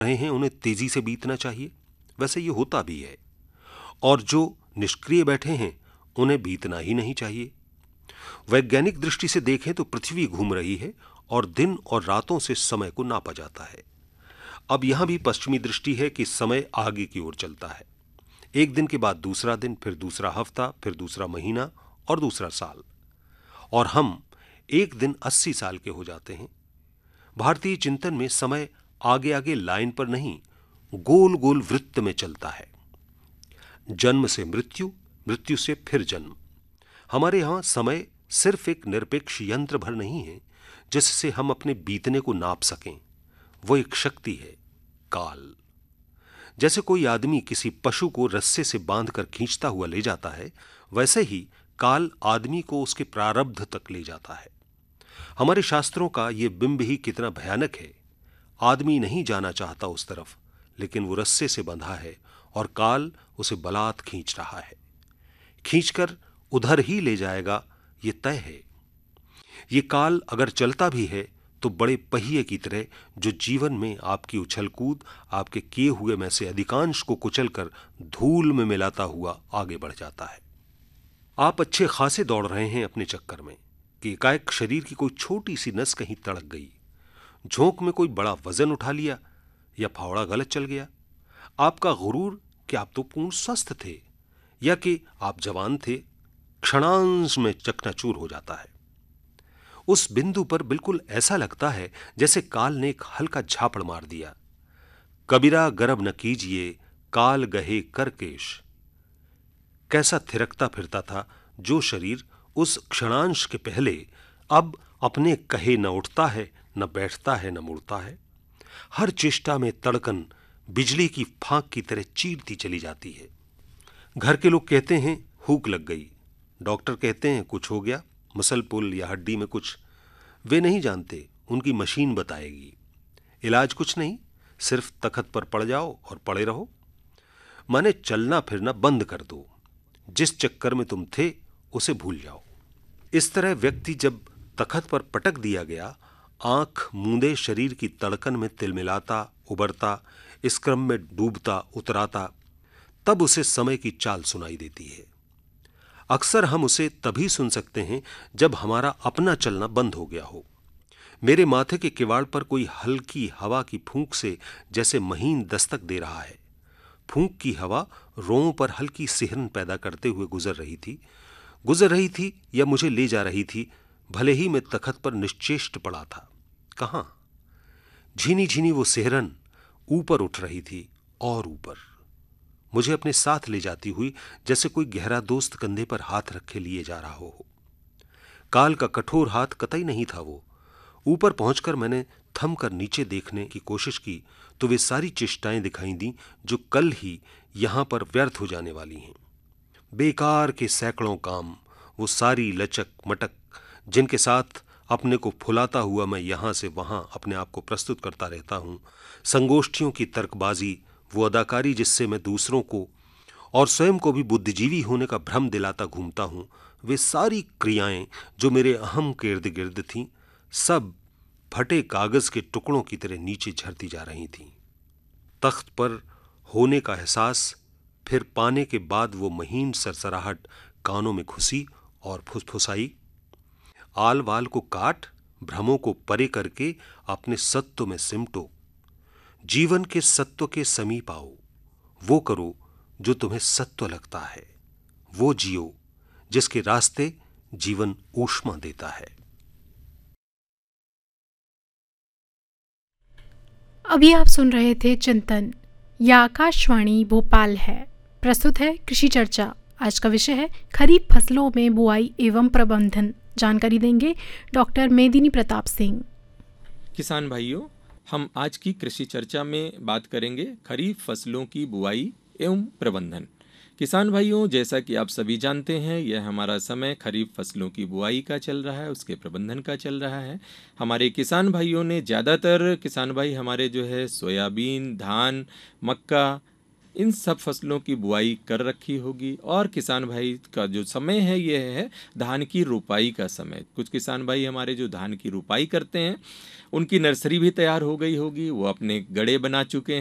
रहे हैं उन्हें तेजी से बीतना चाहिए, वैसे ये होता भी है। और जो निष्क्रिय बैठे हैं उन्हें बीतना ही नहीं चाहिए। वैज्ञानिक दृष्टि से देखें तो पृथ्वी घूम रही है और दिन और रातों से समय को नापा जाता है। अब यहां भी पश्चिमी दृष्टि है कि समय आगे की ओर चलता है। एक दिन के बाद दूसरा दिन, फिर दूसरा हफ्ता, फिर दूसरा महीना और दूसरा साल, और हम एक दिन 80 साल के हो जाते हैं। भारतीय चिंतन में समय आगे आगे लाइन पर नहीं, गोल गोल वृत्त में चलता है। जन्म से मृत्यु, मृत्यु से फिर जन्म। हमारे यहां समय सिर्फ एक निरपेक्ष यंत्र भर नहीं है जिससे हम अपने बीतने को नाप सकें। वो एक शक्ति है, काल। जैसे कोई आदमी किसी पशु को रस्से से बांधकर खींचता हुआ ले जाता है, वैसे ही काल आदमी को उसके प्रारब्ध तक ले जाता है। हमारे शास्त्रों का यह बिंब ही कितना भयानक है। आदमी नहीं जाना चाहता उस तरफ, लेकिन वो रस्से से बंधा है और काल उसे बलात् खींच रहा है। खींचकर उधर ही ले जाएगा, ये तय है। ये काल अगर चलता भी है तो बड़े पहिए की तरह, जो जीवन में आपकी उछल कूद, आपके किए हुए में से अधिकांश को कुचलकर धूल में मिलाता हुआ आगे बढ़ जाता है। आप अच्छे खासे दौड़ रहे हैं अपने चक्कर में कि एकाएक शरीर की कोई छोटी सी नस कहीं तड़क गई, झोंक में कोई बड़ा वजन उठा लिया, या फावड़ा गलत चल गया। आपका गुरूर कि आप तो पूर्ण स्वस्थ थे, या कि आप जवान थे, क्षणांश में चकनाचूर हो जाता है। उस बिंदु पर बिल्कुल ऐसा लगता है जैसे काल ने एक हल्का झापड़ मार दिया। कबीरा गर्भ न कीजिए, काल गहे करकेश। कैसा थिरकता फिरता था जो शरीर उस क्षणांश के पहले अब अपने कहे न उठता है, न बैठता है, न मुड़ता है। हर चेष्टा में तड़कन बिजली की फांक की तरह चीरती चली जाती है। घर के लोग कहते हैं हुक लग गई, डॉक्टर कहते हैं कुछ हो गया, मसल पुल या हड्डी में कुछ। वे नहीं जानते, उनकी मशीन बताएगी। इलाज कुछ नहीं, सिर्फ तखत पर पड़ जाओ और पड़े रहो। माने चलना फिरना बंद कर दो, जिस चक्कर में तुम थे उसे भूल जाओ। इस तरह व्यक्ति जब तखत पर पटक दिया गया, आंख मूंदे शरीर की तड़कन में तिलमिलाता, उबरता, इस क्रम में डूबता उतराता, तब उसे समय की चाल सुनाई देती है। अक्सर हम उसे तभी सुन सकते हैं जब हमारा अपना चलना बंद हो गया हो। मेरे माथे के किवाड़ पर कोई हल्की हवा की फूंक से जैसे महीन दस्तक दे रहा है। फूंक की हवा रोंों पर हल्की सिहरन पैदा करते हुए गुजर रही थी या मुझे ले जा रही थी, भले ही मैं तखत पर निश्चेष्ट पड़ा था। कहां? झीनी झीनी वो सिहरन ऊपर उठ रही थी और ऊपर, मुझे अपने साथ ले जाती हुई, जैसे कोई गहरा दोस्त कंधे पर हाथ रखे लिए जा रहा हो। काल का कठोर हाथ कतई नहीं था वो। ऊपर पहुंचकर मैंने थम कर नीचे देखने की कोशिश की तो वे सारी चेष्टाएं दिखाई दी जो कल ही यहां पर व्यर्थ हो जाने वाली हैं। बेकार के सैकड़ों काम, वो सारी लचक मटक जिनके साथ अपने को फुलाता हुआ मैं यहां से वहां अपने आप को प्रस्तुत करता रहता हूं, संगोष्ठियों की तर्कबाजी, वो अदाकारी जिससे मैं दूसरों को और स्वयं को भी बुद्धिजीवी होने का भ्रम दिलाता घूमता हूं, वे सारी क्रियाएं जो मेरे अहम के इर्द गिर्द थीं, सब फटे कागज के टुकड़ों की तरह नीचे झरती जा रही थीं। तख्त पर होने का एहसास, फिर पाने के बाद वो महीन सरसराहट कानों में घुसी और फुसफुसाई, आल वाल को काट, भ्रमों को परे करके अपने सत्व में सिमटो, जीवन के सत्व के समीप आओ, वो करो जो तुम्हें सत्व लगता है, वो जियो जिसके रास्ते जीवन ऊष्मा देता है। अभी आप सुन रहे थे चिंतन, यह आकाशवाणी भोपाल है। प्रस्तुत है कृषि चर्चा। आज का विषय है खरीफ फसलों में बुआई एवं प्रबंधन। जानकारी देंगे डॉक्टर मेदिनी प्रताप सिंह। किसान भाइयों, हम आज की कृषि चर्चा में बात करेंगे खरीफ फसलों की बुआई एवं प्रबंधन। किसान भाइयों, जैसा कि आप सभी जानते हैं, यह हमारा समय खरीफ फसलों की बुआई का चल रहा है, उसके प्रबंधन का चल रहा है। हमारे किसान भाइयों ने ज़्यादातर किसान भाई हमारे जो है सोयाबीन, धान, मक्का इन सब फसलों की बुआई कर रखी होगी और किसान भाई का जो समय है यह है धान की रोपाई का समय। कुछ किसान भाई हमारे जो धान की रोपाई करते हैं उनकी नर्सरी भी तैयार हो गई होगी, वो अपने गड़े बना चुके